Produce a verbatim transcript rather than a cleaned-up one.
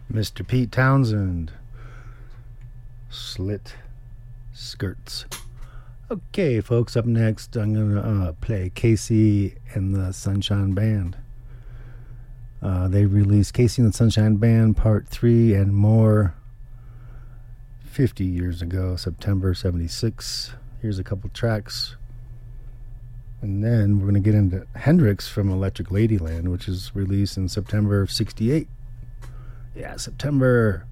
Mister Pete Townsend, Slit Skirts. Okay, folks, up next, I'm going to uh, play Casey and the Sunshine Band. Uh, they released Casey and the Sunshine Band Part three and More fifty years ago, September seventy-six. Here's a couple tracks. And then we're going to get into Hendrix from Electric Ladyland, which is released in September of sixty-eight. Yeah, September